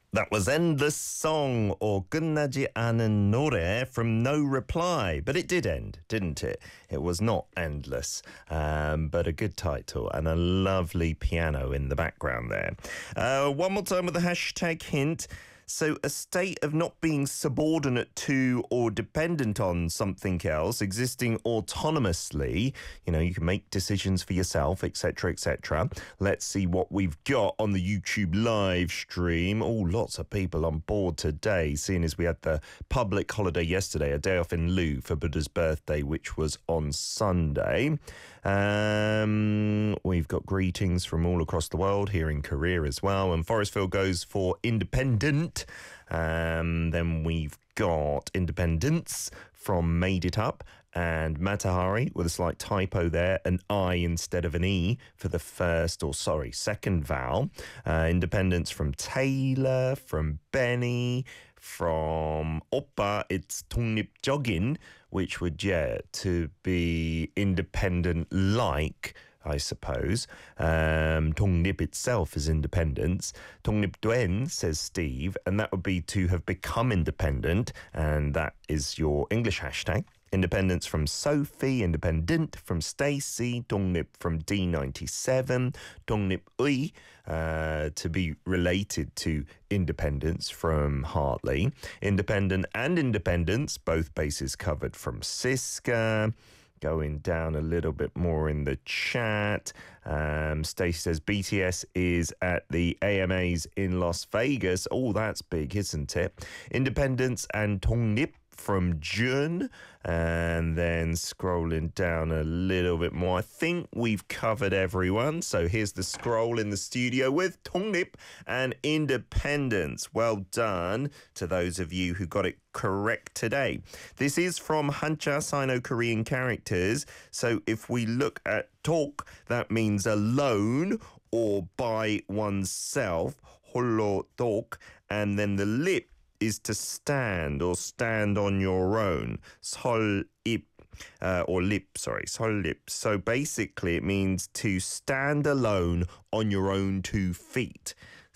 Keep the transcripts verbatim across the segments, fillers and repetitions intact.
That was Endless Song, or 끝나지 않은 노래, from No Reply. But it did end, didn't it? It was not endless, um, but a good title and a lovely piano in the background there. Uh, one more time with the hashtag hint. So a state of not being subordinate to or dependent on something else, existing autonomously. You know, you can make decisions for yourself, et cetera, et cetera. Let's see what we've got on the YouTube live stream. Oh, lots of people on board today, seeing as we had the public holiday yesterday, a day off in lieu for Buddha's birthday, which was on Sunday. Um, we've got greetings from all across the world, here in Korea as well. And Forestville goes for independent. Um, then we've got Independence from Made It Up, and Matahari with a slight typo there, an I instead of an E for the first, or sorry, second vowel. Uh, Independence from Taylor, from Benny, from Oppa, it's 독립적인, which would, yeah, to be independent-like, I suppose. Um, 독립 itself is independence. 독립된, says Steve, and that would be to have become independent, and that is your English hashtag. Independence from Sophie, independent from Stacey, 독립 from D ninety-seven, 독립의, uh, to be related to independence from Hartley. Independent and independence, both bases covered from Siska. Going down a little bit more in the chat. Um, Stacey says B T S is at the A M As in Las Vegas. Oh, that's big, isn't it? Independence and 독립 from June, and then scrolling down a little bit more. I think we've covered everyone. So here's the scroll in the studio with 독립 and independence. Well done to those of you who got it correct today. This is from Hanja Sino-Korean characters. So if we look at tok, that means alone or by oneself, 홀로 tok, and then the lip is to stand or stand on your own. 설입, uh, or lip, sorry, 설립. So basically it means to stand alone on your own two feet.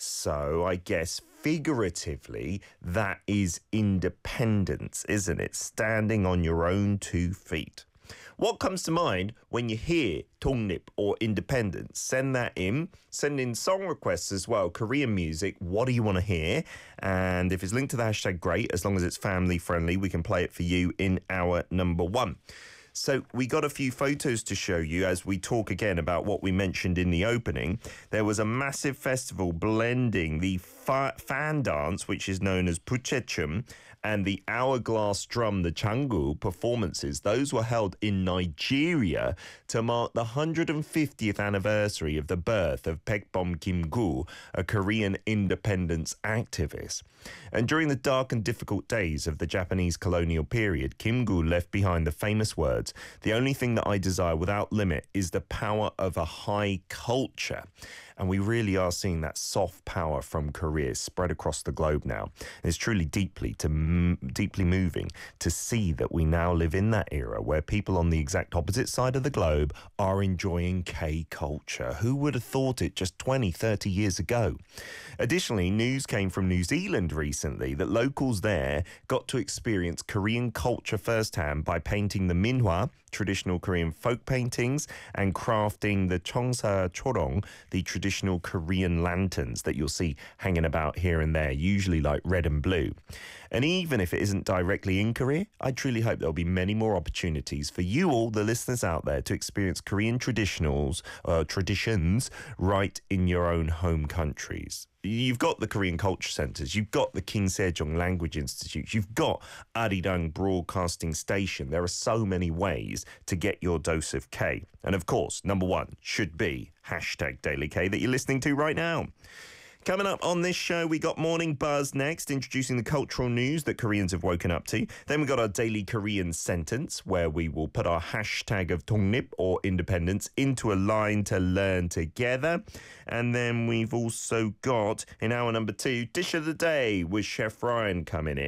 So I guess figuratively that is independence, isn't it? Standing on your own two feet. What comes to mind when you hear 독립 or independence? Send that in. Send in song requests as well. Korean music, what do you want to hear? And if it's linked to the hashtag, great. As long as it's family friendly, we can play it for you in our number one. So we got a few photos to show you as we talk again about what we mentioned in the opening. There was a massive festival blending the fa- fan dance, which is known as Puchechum, and the hourglass drum, the Changu performances. Those were held in Nigeria to mark the one hundred fiftieth anniversary of the birth of Baekbom Kim-gu, a Korean independence activist. And during the dark and difficult days of the Japanese colonial period, Kim-gu left behind the famous words, "The only thing that I desire without limit is the power of a high culture." And we really are seeing that soft power from Korea spread across the globe now. And it's truly deeply to m- deeply moving to see that we now live in that era where people on the exact opposite side of the globe are enjoying K-culture. Who would have thought it just twenty, thirty years ago? Additionally, news came from New Zealand recently that locals there got to experience Korean culture firsthand by painting the minhwa, traditional Korean folk paintings, and crafting the Cheongsa Chorong, the traditional Korean lanterns that you'll see hanging about here and there, usually like red and blue. And even if it isn't directly in Korea, I truly hope there'll be many more opportunities for you all, the listeners out there, to experience Korean traditionals, uh, traditions right in your own home countries. You've got the Korean Culture Centres, you've got the King Sejong Language Institute, you've got Arirang Broadcasting Station. There are so many ways to get your dose of K. And of course, number one should be hashtag Daily K that you're listening to right now. Coming up on this show, we got Morning Buzz next, introducing the cultural news that Koreans have woken up to. Then we got our daily Korean sentence, where we will put our hashtag of 독립 or independence into a line to learn together. And then we've also got, in hour number two, Dish of the Day with Chef Ryan coming in.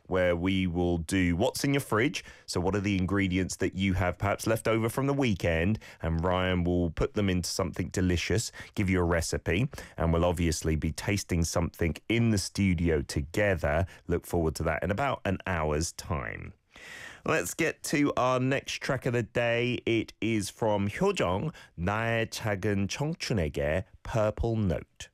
where we will do what's in your fridge. So what are the ingredients that you have perhaps left over from the weekend? And Ryan will put them into something delicious, give you a recipe, and we'll obviously be tasting something in the studio together. Look forward to that in about an hour's time. Let's get to our next track of the day. It is from 효정, 나의 작은 청춘에게 Purple Note.